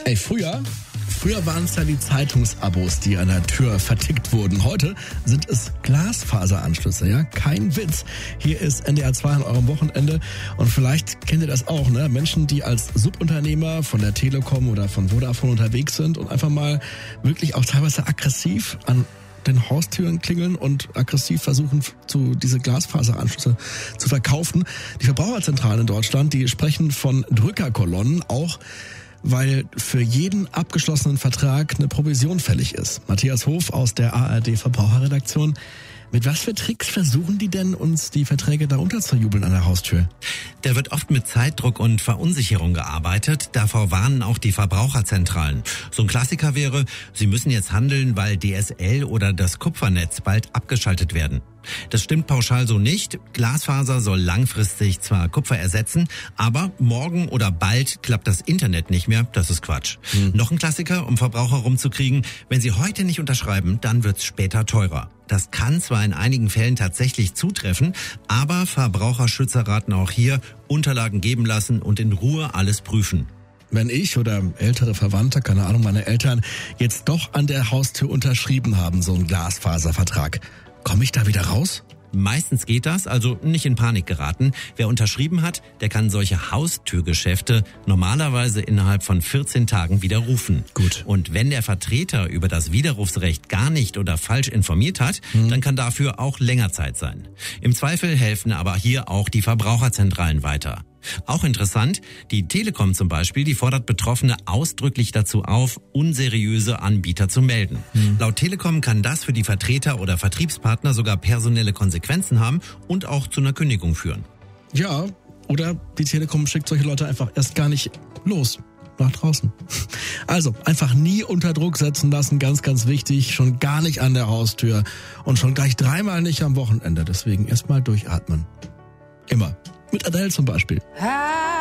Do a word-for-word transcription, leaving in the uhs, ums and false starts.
Ey, früher, früher waren es ja die Zeitungsabos, die an der Tür vertickt wurden. Heute sind es Glasfaseranschlüsse, ja? Kein Witz. Hier ist N D R zwei an eurem Wochenende und vielleicht kennt ihr das auch, ne? Menschen, die als Subunternehmer von der Telekom oder von Vodafone unterwegs sind und einfach mal wirklich auch teilweise aggressiv an den Haustüren klingeln und aggressiv versuchen, zu diese Glasfaseranschlüsse zu verkaufen. Die Verbraucherzentralen in Deutschland, die sprechen von Drückerkolonnen, auch weil für jeden abgeschlossenen Vertrag eine Provision fällig ist. Matthias Hof aus der A R D Verbraucherredaktion. Mit was für Tricks versuchen die denn, uns die Verträge da unterzujubeln an der Haustür? Da wird oft mit Zeitdruck und Verunsicherung gearbeitet. Davor warnen auch die Verbraucherzentralen. So ein Klassiker wäre, sie müssen jetzt handeln, weil D S L oder das Kupfernetz bald abgeschaltet werden. Das stimmt pauschal so nicht. Glasfaser soll langfristig zwar Kupfer ersetzen, aber morgen oder bald klappt das Internet nicht mehr. Das ist Quatsch. Hm. Noch ein Klassiker, um Verbraucher rumzukriegen. Wenn sie heute nicht unterschreiben, dann wird's später teurer. Das kann zwar in einigen Fällen tatsächlich zutreffen, aber Verbraucherschützer raten auch hier, Unterlagen geben lassen und in Ruhe alles prüfen. Wenn ich oder ältere Verwandte, keine Ahnung, meine Eltern, jetzt doch an der Haustür unterschrieben haben, so einen Glasfaservertrag, komme ich da wieder raus? Meistens geht das, also nicht in Panik geraten. Wer unterschrieben hat, der kann solche Haustürgeschäfte normalerweise innerhalb von vierzehn Tagen widerrufen. Gut. Und wenn der Vertreter über das Widerrufsrecht gar nicht oder falsch informiert hat, hm. dann kann dafür auch länger Zeit sein. Im Zweifel helfen aber hier auch die Verbraucherzentralen weiter. Auch interessant, die Telekom zum Beispiel, die fordert Betroffene ausdrücklich dazu auf, unseriöse Anbieter zu melden. Mhm. Laut Telekom kann das für die Vertreter oder Vertriebspartner sogar personelle Konsequenzen haben und auch zu einer Kündigung führen. Ja, oder die Telekom schickt solche Leute einfach erst gar nicht los. Nach draußen. Also, einfach nie unter Druck setzen lassen, ganz, ganz wichtig. Schon gar nicht an der Haustür und schon gleich dreimal nicht am Wochenende. Deswegen erstmal durchatmen. Immer. Mit Adele zum Beispiel.